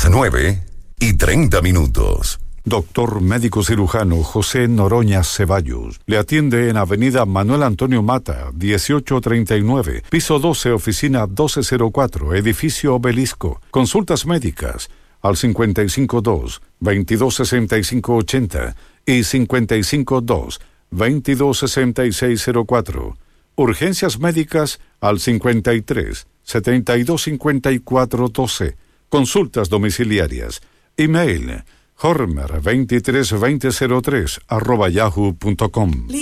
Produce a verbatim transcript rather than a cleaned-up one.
Las nueve y treinta minutos. Doctor médico cirujano José Noroña Ceballos le atiende en Avenida Manuel Antonio Mata, dieciocho treinta y nueve, piso doce, oficina doce cero cuatro, edificio Obelisco. Consultas médicas al cincuenta y cinco dos, veintidós sesenta y cinco ochenta y cincuenta y cinco dos, veintidós sesenta y seis cero cuatro. Urgencias médicas al cincuenta y tres, setenta y dos cincuenta y cuatro doce. Consultas domiciliarias. Email hormer veintitrés veinte cero tres arroba yahoo punto com.